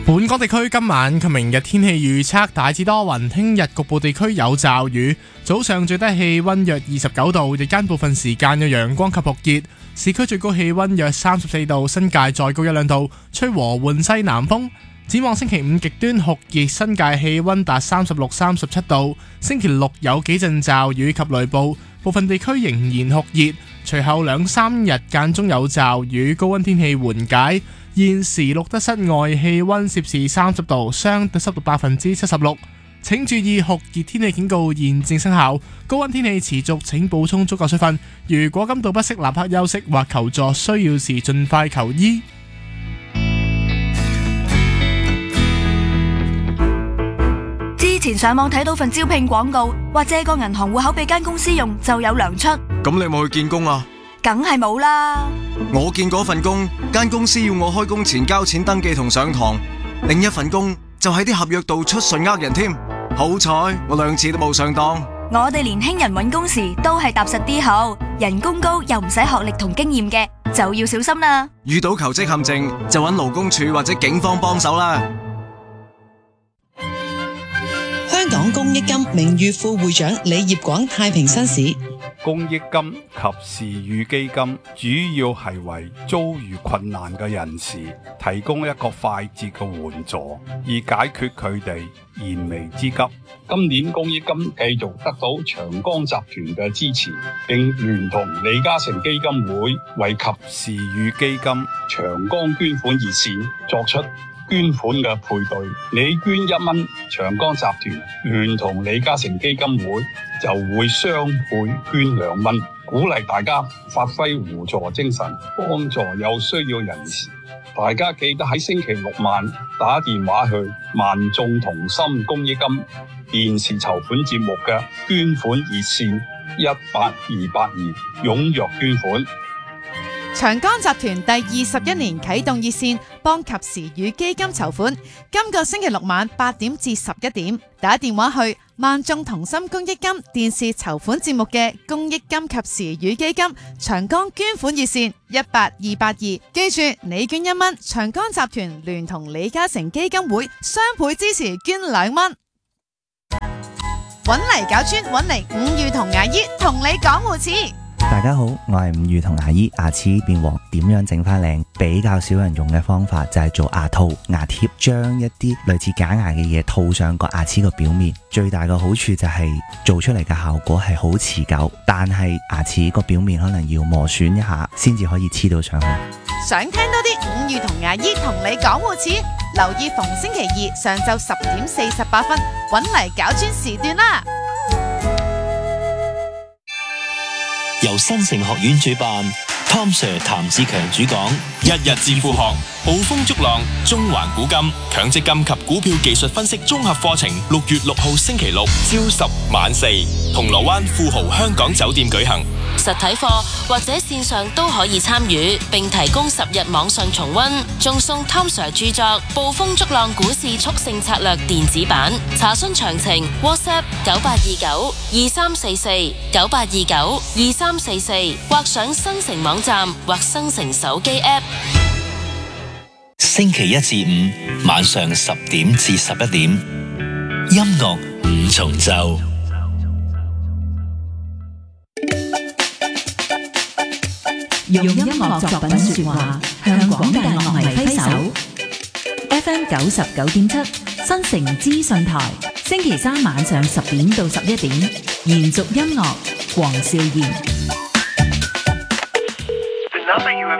本港地區今晚及明日天氣預測大致多雲，聽日局部地區有驟雨。早上最低氣溫約29度，日間部分時間有陽光及酷熱。市區最高氣溫約34度，新界再高1-2度，吹和緩西南風。展望星期5極端酷熱，新界氣溫達36、37度。星期6有幾陣驟雨及雷暴，部分地區仍然酷熱。隨後2-3日間中有驟雨，高溫天氣緩解。現時錄得室外氣溫攝氏30度，相對濕度76%。請注意酷熱天氣警告現正生效，高溫天氣持續，請補充足夠水分。如果感到不適，立刻休息或求助，需要時盡快求醫。 之前上網睇到份招聘廣告，話借個銀行戶口俾間公司用就有糧出。 咁你有冇去見工啊？ 梗係冇啦。 我見嗰份工，間公司要我開工前交錢登記同上堂，另一份工就喺啲合約度出信呃人添。好彩我2次都冇上當。 我哋年輕人揾工時都係踏實啲好，人工高又唔使學歷同經驗嘅，就要小心啦。 遇到求職陷阱就揾勞工處或者警方幫手啦。 香港公益金名譽副會長李業廣太平紳士。 公益金及時雨基金主要係為遭遇困難嘅人士提供一個快捷嘅援助，以解決佢哋燃眉之急。 今年公益金繼續得到長江集團嘅支持，並聯同李嘉誠基金會為及時雨基金長江捐款熱線作出捐款嘅配對，你捐1蚊，長江集團聯同李嘉誠基金會就會雙倍捐2蚊，鼓勵大家發揮互助精神，幫助有需要人士。大家記得喺星期6晚打電話去萬眾同心公益金電視籌款節目嘅捐款熱線18282，踴躍捐款。 長江集團第21年啟動熱線，幫及時雨基金籌款。今個星期6晚8點至11點，打電話去萬眾同心公益金電視籌款節目嘅公益金及時雨基金長江捐款熱線18282。記住，你捐1蚊，長江集團聯同李嘉誠基金會雙倍支持捐2蚊。搵嚟搞專，搵嚟伍裕同牙醫同你講護齒。 大家好，我係伍裕同牙醫。牙齒變黃點樣整翻靚？比較少人用嘅方法就係做牙套、牙貼，將一啲類似假牙嘅嘢套上個牙齒個表面。最大嘅好處就係做出嚟嘅效果係好持久，但係牙齒個表面可能要磨損一下先至可以黐到上去。 想聽多啲伍裕同牙醫同你講護齒，留意逢星期2上晝10點48分，搵嚟搞專時段啦。 由新城學院主辦， Tom Sir 譚志強主講， 一日致富學，捕風捉浪，中環古今強積金及股票技術分析綜合課程，6月6號星期六朝10晚4，銅鑼灣富豪香港酒店舉行。 實體課或者線上都可以參與，並提供10日網上重溫，仲送 Tom Sir 著作《捕風捉浪股市速勝策略》電子版。查詢詳情 WhatsApp 98292344 98292344，或上新城網站或新城手機 App。 星期1至5晚上10點至11點，音樂5重奏。 用音樂作品說話，向廣大樂迷揮手。FM 99.7新城資訊台，星期3晚上10點到11點，延續音樂，黃少賢。